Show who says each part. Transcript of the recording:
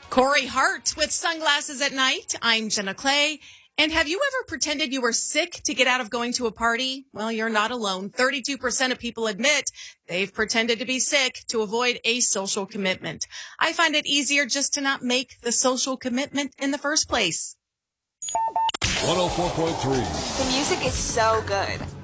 Speaker 1: Corey Hart with Sunglasses at Night. I'm Jenna Clay. And have you ever pretended you were sick to get out of going to a party? Well, you're not alone. 32% of people admit they've pretended to be sick to avoid a social commitment. I find it easier just to not make the social commitment in the first place.
Speaker 2: 104.3.
Speaker 3: The music is so good.